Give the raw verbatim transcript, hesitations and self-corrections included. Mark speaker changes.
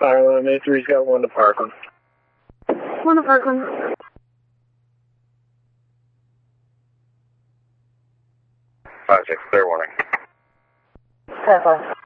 Speaker 1: Ireland, A three's got one to Parkland.
Speaker 2: One to Parkland.
Speaker 3: five six, clear warning.
Speaker 2: ten five.